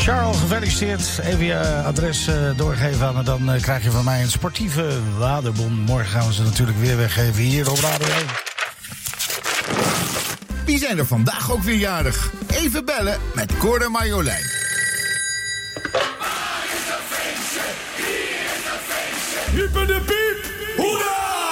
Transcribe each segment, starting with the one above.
Charles, gefeliciteerd. Even je adres doorgeven aan me. Dan krijg je van mij een sportieve waterbon. Morgen gaan we ze natuurlijk weer weggeven hier op Radio 1. Wie zijn er vandaag ook weer jarig? Even bellen met Cor en Marjolein. Hyper de piep! Hoera!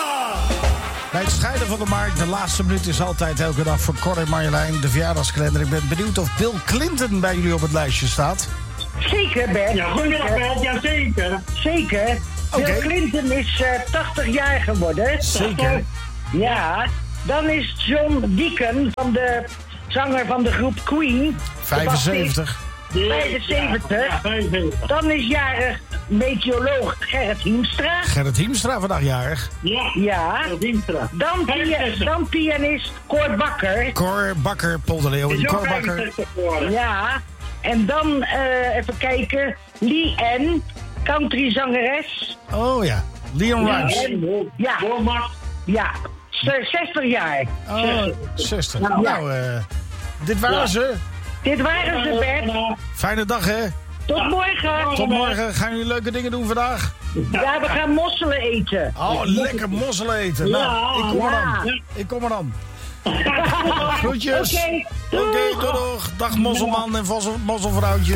Bij het scheiden van de markt, de laatste minuut is altijd elke dag voor Cor en Marjolein. De verjaardagskalender. Ik ben benieuwd of Bill Clinton bij jullie op het lijstje staat. Zeker, Bert. Ja, goedemiddag, Bert. Ja, zeker. Zeker. Oké. Bill Clinton is 80 jaar geworden. Zeker. Ja. Dan is John Deacon, de zanger van de groep Queen. 75. 75. Ja, 75. Dan is jarig meteoroloog Gerrit Hiemstra. Gerrit Hiemstra vandaag jarig. Ja. Dinsdag. Dan pianist Cor Bakker. Cor Bakker, Paul de Leeuw. Is ook Cor Bakker. 65 geworden. Ja. En dan, even kijken, Lee Ann, countryzangeres. Oh ja, Leon Rimes. Ja. Doormacht. Ja. 60 jaar. Oh, 60. Ja. Nou, dit waren ze. Dit waren ze, Bert. Fijne dag, hè. Tot morgen. Tot morgen. Gaan jullie leuke dingen doen vandaag? Ja, we gaan mosselen eten. Oh, lekker mosselen eten. Nou, ik kom er dan. Ik kom er dan. Groetjes. Oké, doeg. Dag mosselman en mosselvrouwtje.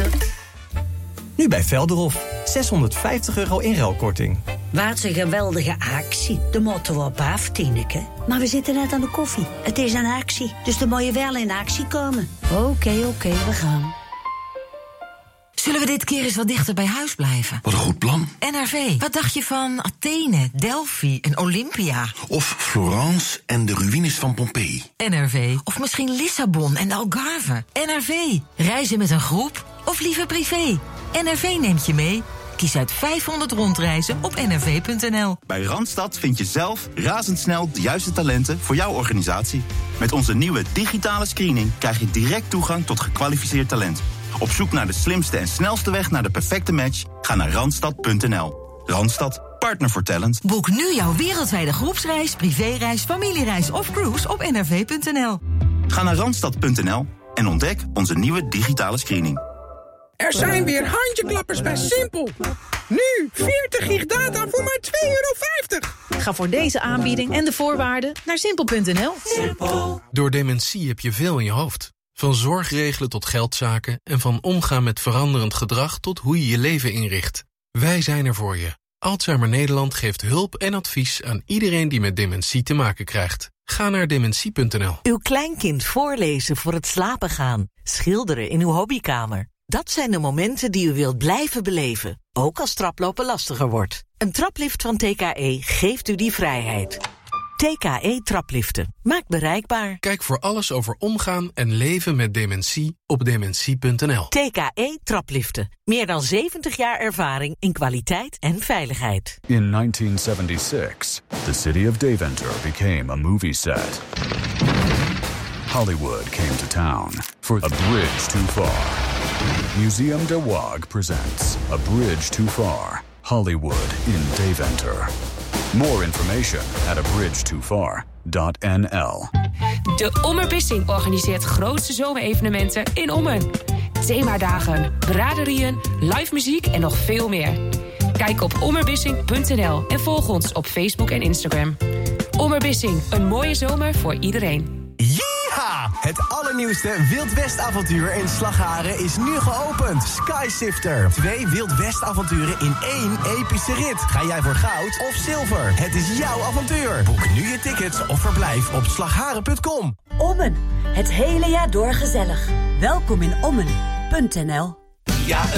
Nu bij Velderhof. €650 inruilkorting. Wat een geweldige actie. De moeten we op af, Tineke. Maar we zitten net aan de koffie. Het is een actie, dus dan moet je wel in actie komen. Oké, we gaan. Zullen we dit keer eens wat dichter bij huis blijven? Wat een goed plan. NRV, wat dacht je van Athene, Delphi en Olympia? Of Florence en de ruïnes van Pompeii. NRV, of misschien Lissabon en de Algarve. NRV, reizen met een groep of liever privé? NRV neemt je mee. Kies uit 500 rondreizen op nrv.nl. Bij Randstad vind je zelf razendsnel de juiste talenten voor jouw organisatie. Met onze nieuwe digitale screening krijg je direct toegang tot gekwalificeerd talent. Op zoek naar de slimste en snelste weg naar de perfecte match? Ga naar Randstad.nl. Randstad, partner voor talent. Boek nu jouw wereldwijde groepsreis, privéreis, familiereis of cruise op nrv.nl. Ga naar Randstad.nl en ontdek onze nieuwe digitale screening. Er zijn weer handjeklappers bij Simpel. Nu 40 gig data voor maar €2,50. Ga voor deze aanbieding en de voorwaarden naar simpel.nl. Door dementie heb je veel in je hoofd. Van zorgregelen tot geldzaken en van omgaan met veranderend gedrag tot hoe je je leven inricht. Wij zijn er voor je. Alzheimer Nederland geeft hulp en advies aan iedereen die met dementie te maken krijgt. Ga naar dementie.nl. Uw kleinkind voorlezen voor het slapen gaan. Schilderen in uw hobbykamer. Dat zijn de momenten die u wilt blijven beleven, ook als traplopen lastiger wordt. Een traplift van TKE geeft u die vrijheid. TKE Trapliften. Maakt bereikbaar. Kijk voor alles over omgaan en leven met dementie op dementie.nl. TKE Trapliften. Meer dan 70 jaar ervaring in kwaliteit en veiligheid. In 1976, the city of Deventer became a movie set. Hollywood came to town for A Bridge Too Far. Museum de Waag presents A Bridge Too Far, Hollywood in Deventer. More information at abridgetofar.nl. De Ommerbissing organiseert grootste zomerevenementen in Ommen. Themadagen, braderieën, live muziek en nog veel meer. Kijk op ommerbissing.nl en volg ons op Facebook en Instagram. Ommerbissing, een mooie zomer voor iedereen. Yeeha! Het allernieuwste Wild West avontuur in Slagharen is nu geopend. Skysifter. 2 Wild West avonturen in 1 epische rit. Ga jij voor goud of zilver? Het is jouw avontuur. Boek nu je tickets of verblijf op slagharen.com. Ommen, het hele jaar door gezellig. Welkom in Ommen.nl. Ja,